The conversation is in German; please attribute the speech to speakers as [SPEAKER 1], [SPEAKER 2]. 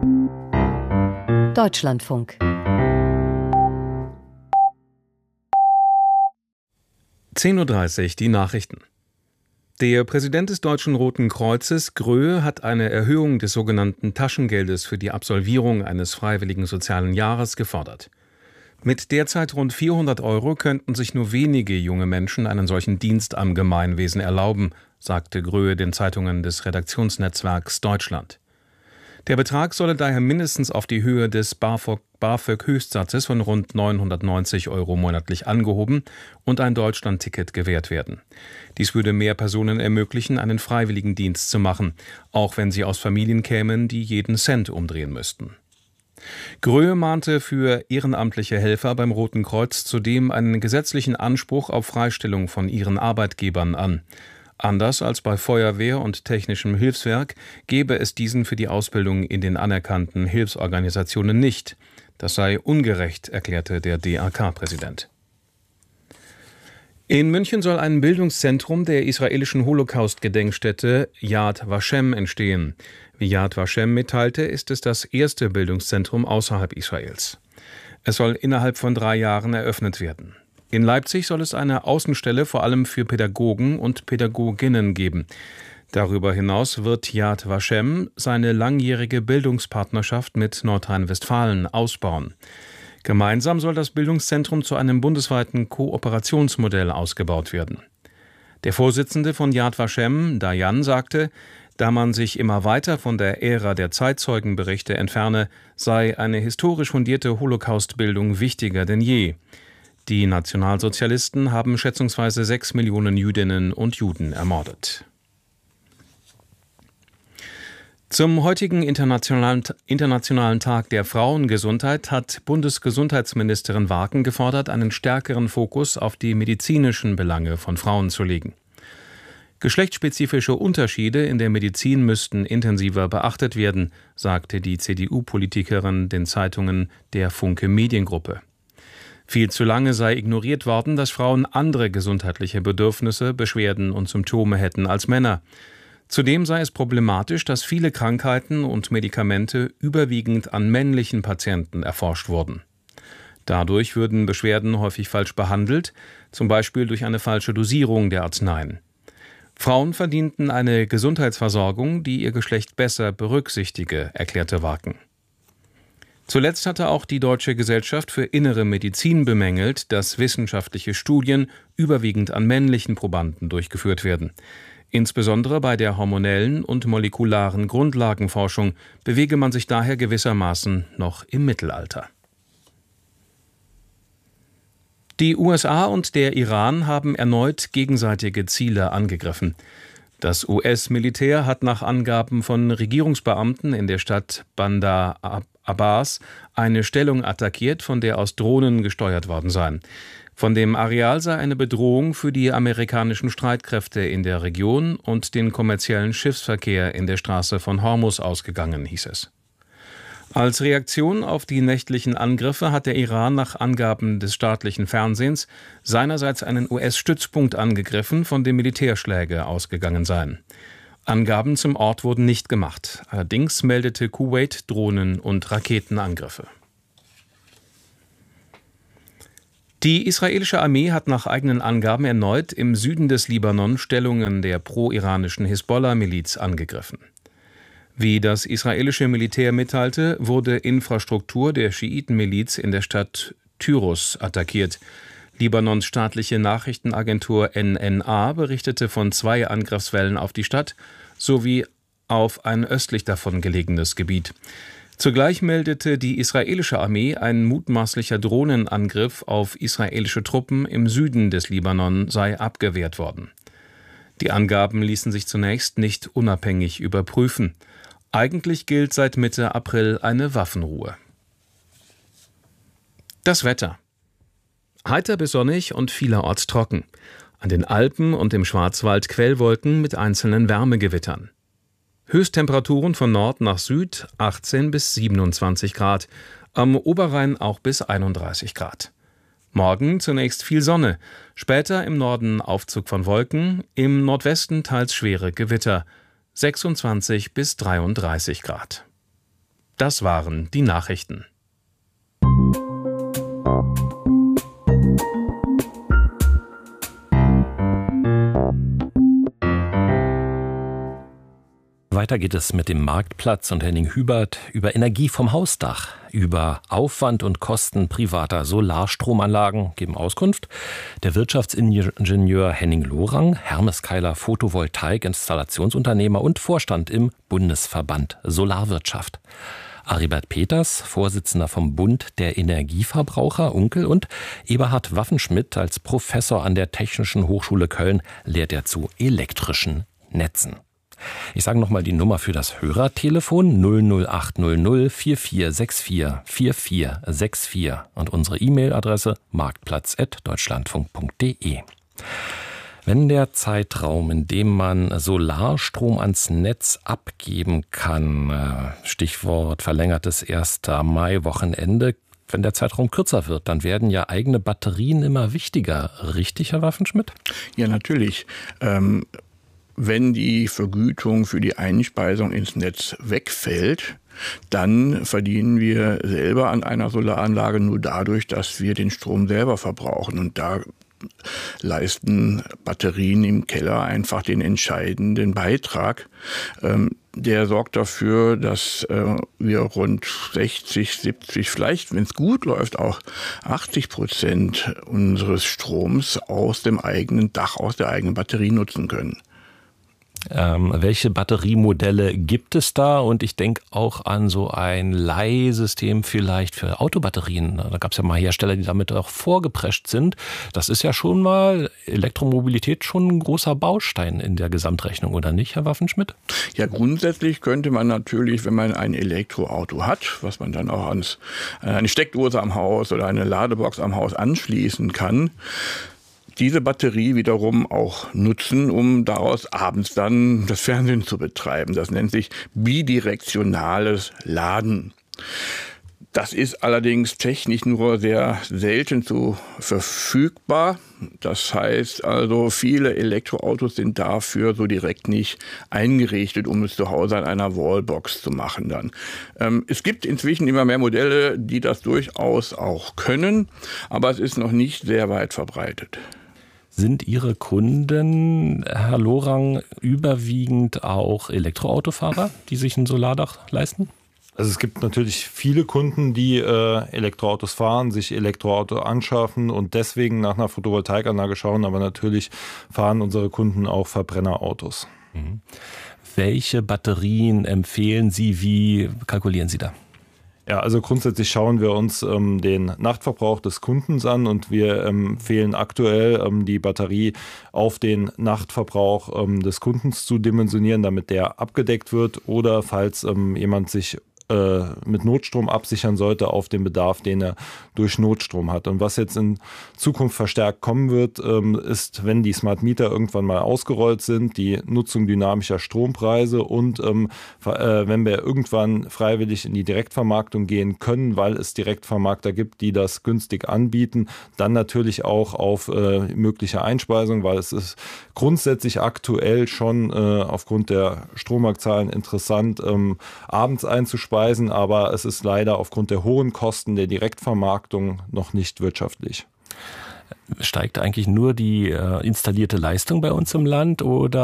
[SPEAKER 1] Deutschlandfunk.
[SPEAKER 2] 10:30 Uhr die Nachrichten. Der Präsident des Deutschen Roten Kreuzes, Gröhe, hat eine Erhöhung des sogenannten Taschengeldes für die Absolvierung eines freiwilligen sozialen Jahres gefordert. Mit derzeit rund 400 € könnten sich nur wenige junge Menschen einen solchen Dienst am Gemeinwesen erlauben, sagte Gröhe den Zeitungen des Redaktionsnetzwerks Deutschland. Der Betrag solle daher mindestens auf die Höhe des BAföG-Höchstsatzes von rund 990 € monatlich angehoben und ein Deutschlandticket gewährt werden. Dies würde mehr Personen ermöglichen, einen freiwilligen Dienst zu machen, auch wenn sie aus Familien kämen, die jeden Cent umdrehen müssten. Gröhe mahnte für ehrenamtliche Helfer beim Roten Kreuz zudem einen gesetzlichen Anspruch auf Freistellung von ihren Arbeitgebern an. Anders als bei Feuerwehr und technischem Hilfswerk gebe es diesen für die Ausbildung in den anerkannten Hilfsorganisationen nicht. Das sei ungerecht, erklärte der DAK-Präsident. In München soll ein Bildungszentrum der israelischen Holocaust-Gedenkstätte Yad Vashem entstehen. Wie Yad Vashem mitteilte, ist es das erste Bildungszentrum außerhalb Israels. Es soll innerhalb von 3 Jahren eröffnet werden. In Leipzig soll es eine Außenstelle vor allem für Pädagogen und Pädagoginnen geben. Darüber hinaus wird Yad Vashem seine langjährige Bildungspartnerschaft mit Nordrhein-Westfalen ausbauen. Gemeinsam soll das Bildungszentrum zu einem bundesweiten Kooperationsmodell ausgebaut werden. Der Vorsitzende von Yad Vashem, Dayan, sagte, da man sich immer weiter von der Ära der Zeitzeugenberichte entferne, sei eine historisch fundierte Holocaust-Bildung wichtiger denn je. Die Nationalsozialisten haben schätzungsweise 6 Millionen Jüdinnen und Juden ermordet. Zum heutigen Internationalen Tag der Frauengesundheit hat Bundesgesundheitsministerin Warken gefordert, einen stärkeren Fokus auf die medizinischen Belange von Frauen zu legen. Geschlechtsspezifische Unterschiede in der Medizin müssten intensiver beachtet werden, sagte die CDU-Politikerin den Zeitungen der Funke Mediengruppe. Viel zu lange sei ignoriert worden, dass Frauen andere gesundheitliche Bedürfnisse, Beschwerden und Symptome hätten als Männer. Zudem sei es problematisch, dass viele Krankheiten und Medikamente überwiegend an männlichen Patienten erforscht wurden. Dadurch würden Beschwerden häufig falsch behandelt, zum Beispiel durch eine falsche Dosierung der Arzneien. Frauen verdienten eine Gesundheitsversorgung, die ihr Geschlecht besser berücksichtige, erklärte Warken. Zuletzt hatte auch die Deutsche Gesellschaft für Innere Medizin bemängelt, dass wissenschaftliche Studien überwiegend an männlichen Probanden durchgeführt werden. Insbesondere bei der hormonellen und molekularen Grundlagenforschung bewege man sich daher gewissermaßen noch im Mittelalter. Die USA und der Iran haben erneut gegenseitige Ziele angegriffen. Das US-Militär hat nach Angaben von Regierungsbeamten in der Stadt Bandar Abbas eine Stellung attackiert, von der aus Drohnen gesteuert worden seien. Von dem Areal sei eine Bedrohung für die amerikanischen Streitkräfte in der Region und den kommerziellen Schiffsverkehr in der Straße von Hormuz ausgegangen, hieß es. Als Reaktion auf die nächtlichen Angriffe hat der Iran nach Angaben des staatlichen Fernsehens seinerseits einen US-Stützpunkt angegriffen, von dem Militärschläge ausgegangen seien. Angaben zum Ort wurden nicht gemacht. Allerdings meldete Kuwait Drohnen- und Raketenangriffe. Die israelische Armee hat nach eigenen Angaben erneut im Süden des Libanon Stellungen der pro-iranischen Hisbollah-Miliz angegriffen. Wie das israelische Militär mitteilte, wurde Infrastruktur der Schiitenmiliz in der Stadt Tyros attackiert. Libanons staatliche Nachrichtenagentur NNA berichtete von 2 Angriffswellen auf die Stadt sowie auf ein östlich davon gelegenes Gebiet. Zugleich meldete die israelische Armee, ein mutmaßlicher Drohnenangriff auf israelische Truppen im Süden des Libanon sei abgewehrt worden. Die Angaben ließen sich zunächst nicht unabhängig überprüfen. Eigentlich gilt seit Mitte April eine Waffenruhe. Das Wetter. Heiter bis sonnig und vielerorts trocken. An den Alpen und im Schwarzwald Quellwolken mit einzelnen Wärmegewittern. Höchsttemperaturen von Nord nach Süd 18 bis 27 Grad, am Oberrhein auch bis 31 Grad. Morgen zunächst viel Sonne, später im Norden Aufzug von Wolken, im Nordwesten teils schwere Gewitter, 26 bis 33 Grad. Das waren die Nachrichten.
[SPEAKER 1] Weiter geht es mit dem Marktplatz und Henning Hubert über Energie vom Hausdach, über Aufwand und Kosten privater Solarstromanlagen geben Auskunft der Wirtschaftsingenieur Henning Lorang, Hermeskeiler Photovoltaik-Installationsunternehmer und Vorstand im Bundesverband Solarwirtschaft. Aribert Peters, Vorsitzender vom Bund der Energieverbraucher, Unkel, und Eberhard Waffenschmidt als Professor an der Technischen Hochschule Köln lehrt er zu elektrischen Netzen. Ich sage nochmal die Nummer für das Hörertelefon 00800 4464 4464 und unsere E-Mail-Adresse marktplatz@deutschlandfunk.de. Wenn der Zeitraum, in dem man Solarstrom ans Netz abgeben kann, Stichwort verlängertes 1. Mai-Wochenende, wenn der Zeitraum kürzer wird, dann werden ja eigene Batterien immer wichtiger. Richtig, Herr Waffenschmidt?
[SPEAKER 3] Ja, natürlich. Wenn die Vergütung für die Einspeisung ins Netz wegfällt, dann verdienen wir selber an einer Solaranlage nur dadurch, dass wir den Strom selber verbrauchen. Und da leisten Batterien im Keller einfach den entscheidenden Beitrag. Der sorgt dafür, dass wir rund 60, 70, vielleicht, wenn es gut läuft, auch 80% unseres Stroms aus dem eigenen Dach, aus der eigenen Batterie nutzen können.
[SPEAKER 1] Welche Batteriemodelle gibt es da? Und ich denke auch an so ein Leihsystem vielleicht für Autobatterien. Da gab es ja mal Hersteller, die damit auch vorgeprescht sind. Das ist ja schon mal Elektromobilität schon ein großer Baustein in der Gesamtrechnung, oder nicht, Herr Waffenschmidt?
[SPEAKER 3] Ja, grundsätzlich könnte man natürlich, wenn man ein Elektroauto hat, was man dann auch an eine Steckdose am Haus oder eine Ladebox am Haus anschließen kann, diese Batterie wiederum auch nutzen, um daraus abends dann das Fernsehen zu betreiben. Das nennt sich bidirektionales Laden. Das ist allerdings technisch nur sehr selten verfügbar. Das heißt also, viele Elektroautos sind dafür so direkt nicht eingerichtet, um es zu Hause an einer Wallbox zu machen dann. Es gibt inzwischen immer mehr Modelle, die das durchaus auch können, aber es ist noch nicht sehr weit verbreitet.
[SPEAKER 1] Sind Ihre Kunden, Herr Lorang, überwiegend auch Elektroautofahrer, die sich ein Solardach leisten?
[SPEAKER 4] Also es gibt natürlich viele Kunden, die Elektroautos fahren, sich Elektroauto anschaffen und deswegen nach einer Photovoltaikanlage schauen, aber natürlich fahren unsere Kunden auch Verbrennerautos.
[SPEAKER 1] Mhm. Welche Batterien empfehlen Sie? Wie kalkulieren Sie da?
[SPEAKER 4] Ja, also grundsätzlich schauen wir uns den Nachtverbrauch des Kundens an und wir empfehlen aktuell die Batterie auf den Nachtverbrauch des Kundens zu dimensionieren, damit der abgedeckt wird, oder falls jemand sich mit Notstrom absichern sollte auf den Bedarf, den er durch Notstrom hat. Und was jetzt in Zukunft verstärkt kommen wird, ist, wenn die Smart Meter irgendwann mal ausgerollt sind, die Nutzung dynamischer Strompreise und wenn wir irgendwann freiwillig in die Direktvermarktung gehen können, weil es Direktvermarkter gibt, die das günstig anbieten, dann natürlich auch auf mögliche Einspeisung, weil es ist grundsätzlich aktuell schon aufgrund der Strommarktzahlen interessant, abends einzuspeisen, aber es ist leider aufgrund der hohen Kosten der Direktvermarktung noch nicht wirtschaftlich.
[SPEAKER 1] Steigt eigentlich nur die installierte Leistung bei uns im Land, oder